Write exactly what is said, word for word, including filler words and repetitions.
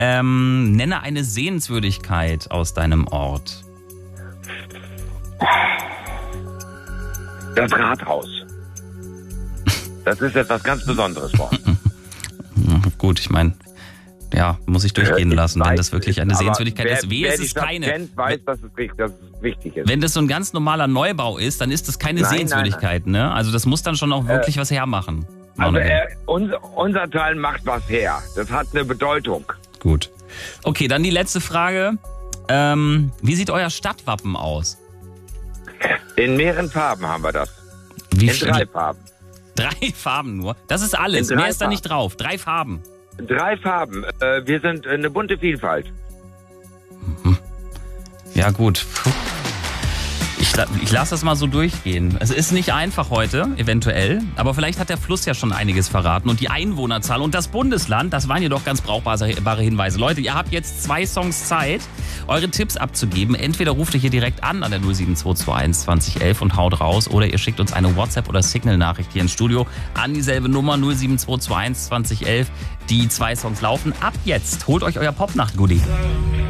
Ähm, nenne eine Sehenswürdigkeit aus deinem Ort. Das Rathaus. Das ist etwas ganz Besonderes vor. Gut, ich meine, ja, muss ich durchgehen lassen, weiß, wenn das wirklich eine aber Sehenswürdigkeit wer, ist. Wehe, wer es die ist Stadt keine. kennt, weiß, dass es, dass es wichtig ist. Wenn das so ein ganz normaler Neubau ist, dann ist das keine Nein, Sehenswürdigkeit, nein, nein. ne? Also das muss dann schon auch wirklich äh, was hermachen. Also äh, unser, unser Teil macht was her. Das hat eine Bedeutung. Gut. Okay, dann die letzte Frage. Ähm, wie sieht euer Stadtwappen aus? In mehreren Farben haben wir das. Wie In viel? drei Farben. Drei Farben nur? Das ist alles. In drei Mehr ist da Farben. nicht drauf. Drei Farben. Drei Farben. Äh, wir sind eine bunte Vielfalt. Ja gut. Puh. Ich, ich lasse das mal so durchgehen. Es ist nicht einfach heute, eventuell, aber vielleicht hat der Fluss ja schon einiges verraten und die Einwohnerzahl und das Bundesland, das waren ja doch ganz brauchbare Hinweise. Leute, ihr habt jetzt zwei Songs Zeit, eure Tipps abzugeben. Entweder ruft ihr hier direkt an an der null sieben zwei zwei eins zwanzig elf und haut raus oder ihr schickt uns eine WhatsApp- oder Signal-Nachricht hier ins Studio an dieselbe Nummer null sieben zwei zwei eins zwanzig elf. Die zwei Songs laufen ab jetzt. Holt euch euer Popnacht-Goodie.